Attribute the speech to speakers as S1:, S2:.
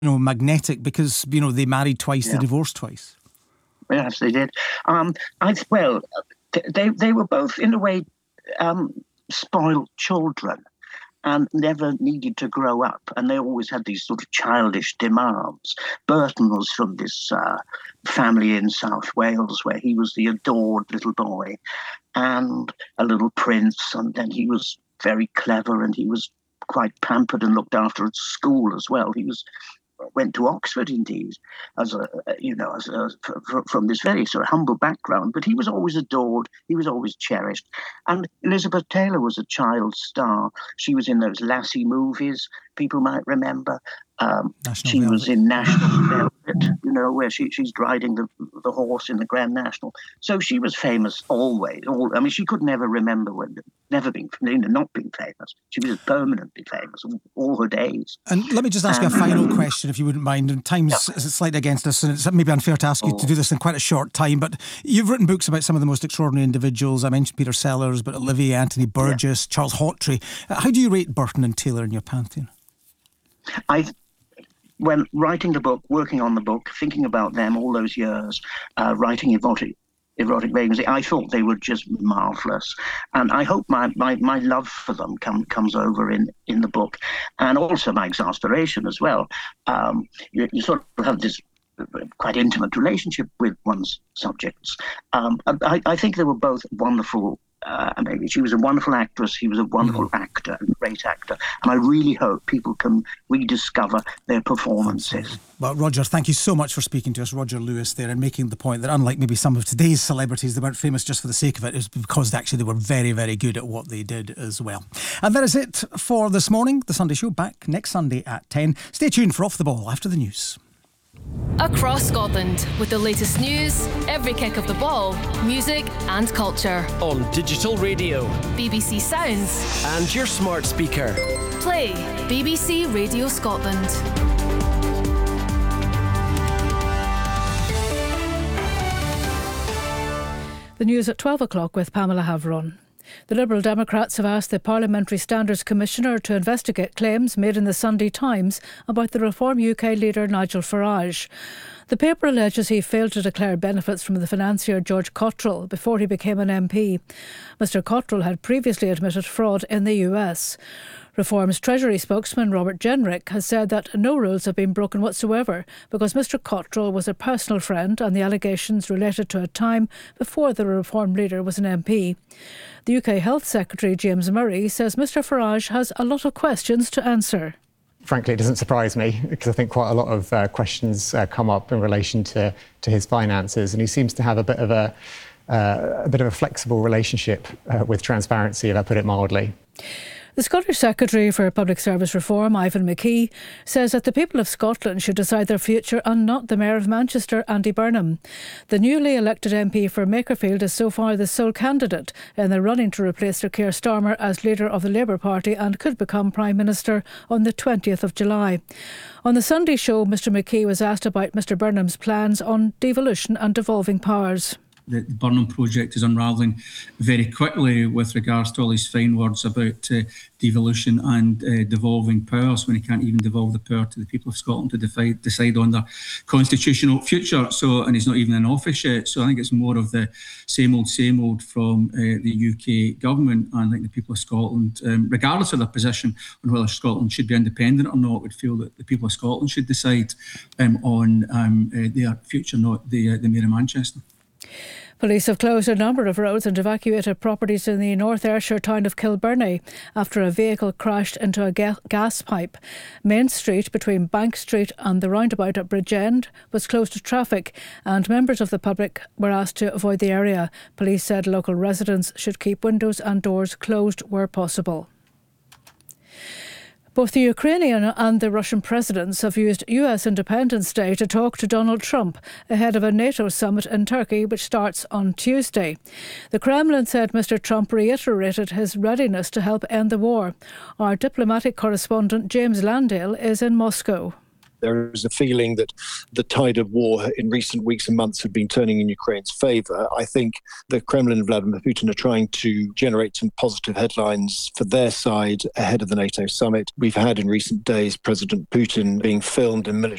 S1: magnetic because, they married twice, they divorced twice.
S2: Yes, they did. They were both, in a way, spoiled children and never needed to grow up. And they always had these sort of childish demands. Burton was from this family in South Wales where he was the adored little boy and a little prince. And then he was very clever and he was quite pampered and looked after at school as well. He went to Oxford, indeed, from this very sort of humble background, but he was always adored, he was always cherished. And Elizabeth Taylor was a child star. She was in those Lassie movies, people might remember. She was in National Velvet, where she's riding the horse in the Grand National. So she was famous always. She could never remember not being famous. She was permanently famous all her days.
S1: And let me just ask you a final question, if you wouldn't mind. And time's slightly against us, and it's maybe unfair to ask you to do this in quite a short time, but you've written books about some of the most extraordinary individuals. I mentioned Peter Sellers, but Olivier, Anthony Burgess, Charles Hawtrey. How do you rate Burton and Taylor in your pantheon?
S2: When writing the book, working on the book, thinking about them all those years, writing Erotic Vacancy, I thought they were just marvellous. And I hope my love for them comes over in the book, and also my exasperation as well. You sort of have this quite intimate relationship with one's subjects. I think they were both wonderful. She was a wonderful actress, he was a wonderful actor, a great actor, and I really hope people can rediscover their performances.
S1: Absolutely. Well, Roger, thank you so much for speaking to us. Roger Lewis there, and making the point that unlike maybe some of today's celebrities, they weren't famous just for the sake of it. It was because actually they were very, very good at what they did as well. And that is it for this morning. The Sunday Show back next Sunday at 10. Stay tuned for Off the Ball after the news.
S3: Across Scotland, with the latest news, every kick of the ball, music and culture.
S4: On digital radio,
S3: BBC Sounds,
S4: and your smart speaker.
S3: Play BBC Radio Scotland.
S5: The news at 12 o'clock with Pamela Havron. The Liberal Democrats have asked the Parliamentary Standards Commissioner to investigate claims made in the Sunday Times about the Reform UK leader Nigel Farage. The paper alleges he failed to declare benefits from the financier George Cottrell before he became an MP. Mr Cottrell had previously admitted fraud in the US. Reform's Treasury spokesman Robert Jenrick has said that no rules have been broken whatsoever because Mr Cottrell was a personal friend and the allegations related to a time before the Reform leader was an MP. The UK Health Secretary James Murray says Mr Farage has a lot of questions to answer.
S6: Frankly, it doesn't surprise me because I think quite a lot of questions come up in relation to his finances, and he seems to have a bit of a flexible relationship with transparency, if I put it mildly.
S5: The Scottish Secretary for Public Service Reform, Ivan McKee, says that the people of Scotland should decide their future and not the Mayor of Manchester, Andy Burnham. The newly elected MP for Makerfield is so far the sole candidate in the running to replace Sir Keir Starmer as leader of the Labour Party and could become Prime Minister on the 20th of July. On the Sunday show, Mr McKee was asked about Mr Burnham's plans on devolution and devolving powers.
S7: The Burnham project is unravelling very quickly with regards to all these fine words about devolution and devolving powers, when he can't even devolve the power to the people of Scotland to decide on their constitutional future. And he's not even in office yet. So I think it's more of the same old from the UK government. And I think the people of Scotland, regardless of their position on whether Scotland should be independent or not, would feel that the people of Scotland should decide on their future, not the Mayor of Manchester.
S5: Police have closed a number of roads and evacuated properties in the North Ayrshire town of Kilbirnie after a vehicle crashed into a gas pipe. Main Street between Bank Street and the roundabout at Bridgend was closed to traffic, and members of the public were asked to avoid the area. Police said local residents should keep windows and doors closed where possible. Both the Ukrainian and the Russian presidents have used US Independence Day to talk to Donald Trump ahead of a NATO summit in Turkey, which starts on Tuesday. The Kremlin said Mr Trump reiterated his readiness to help end the war. Our diplomatic correspondent James Landale is in Moscow.
S8: There is a feeling that the tide of war in recent weeks and months have been turning in Ukraine's favour. I think the Kremlin and Vladimir Putin are trying to generate some positive headlines for their side ahead of the NATO summit. We've had in recent days President Putin being filmed in military